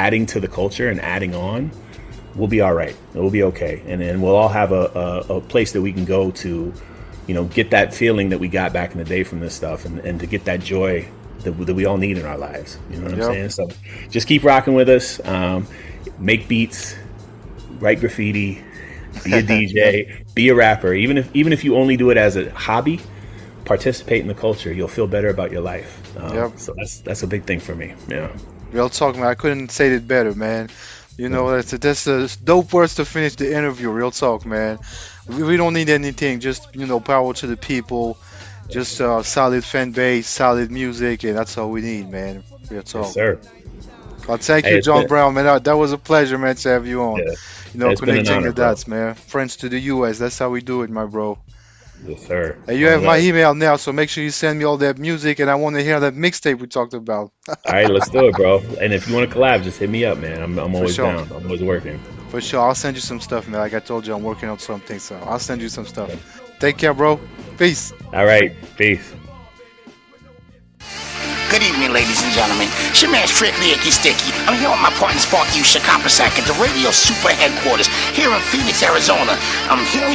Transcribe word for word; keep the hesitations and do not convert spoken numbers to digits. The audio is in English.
adding to the culture and adding on, we'll be all right. We'll be okay. And then we'll all have a, a, a place that we can go to, you know, get that feeling that we got back in the day from this stuff, and, and to get that joy that, that we all need in our lives. You know what I'm yep. saying? So just keep rocking with us. Um, make beats, write graffiti, be a D J, be a rapper. Even if even if you only do it as a hobby, participate in the culture. You'll feel better about your life. Um, yep. So that's that's a big thing for me. Yeah. Real talk, man. I couldn't say it better, man. You know, that's a, that's a dope words to finish the interview. Real talk, man. We, we don't need anything. Just, you know, power to the people. Just uh, solid fan base, solid music, and that's all we need, man. Real talk. Yes, sir. Well, thank hey, you, John been, Brown, man. That, that was a pleasure, man, to have you on. Yeah, you know, connecting honor, the dots, bro. Man. Friends to the U S. That's how we do it, my bro. Yes, sir. Hey, you have my email now, so make sure you send me all that music, and I want to hear that mixtape we talked about. All right, let's do it, bro. And if you want to collab, just hit me up, man. I'm, I'm always sure. down. I'm always working. For sure. I'll send you some stuff, man. Like I told you, I'm working on something, so I'll send you some stuff. Take care, bro. Peace. All right. Peace. Good evening, ladies and gentlemen. It's your man Strictly Icky Sticky. I'm here with my partner Sparky Shakapasak at the Radio Super Headquarters here in Phoenix, Arizona. I'm here